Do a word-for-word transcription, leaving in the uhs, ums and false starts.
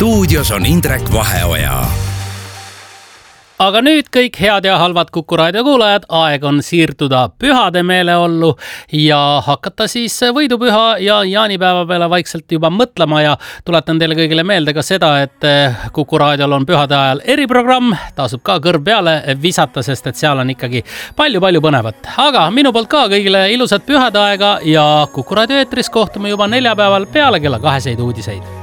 stuudios on Indrek Vaheoja. Aga nüüd kõik head ja halvad Kuku raadio kuulajad, aeg on siirtuda pühade meeleollu ja hakata siis võidupüha ja jaanipäeva peale vaikselt juba mõtlema ja tuletan teile kõigile meelde ka seda, et Kuku raadiol on pühade ajal eriprogramm, tasub ka kõrv peale visata, sest et seal on ikkagi palju-palju põnevat. Aga minu poolt ka kõigile ilusat pühade aega ja Kuku raadio eetris kohtume juba neljapäeval peale kella kaheseid uudiseid.